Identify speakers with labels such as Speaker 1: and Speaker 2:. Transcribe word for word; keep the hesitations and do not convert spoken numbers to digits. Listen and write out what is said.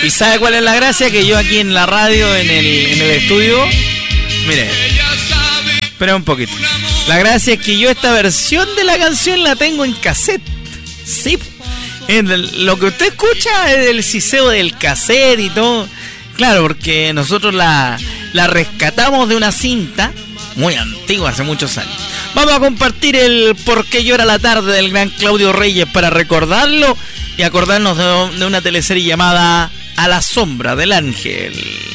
Speaker 1: ¿Y sabe cuál es la gracia? Que yo aquí en la radio, en el, en el estudio, mire, espera un poquito. La gracia es que yo esta versión de la canción la tengo en cassette. Sí, en lo que usted escucha es el siseo del cassette y todo. Claro, porque nosotros la, la rescatamos de una cinta muy antigua, hace muchos años. Vamos a compartir el Por qué llora la tarde del gran Claudio Reyes para recordarlo y acordarnos de, de una teleserie llamada A la sombra del ángel.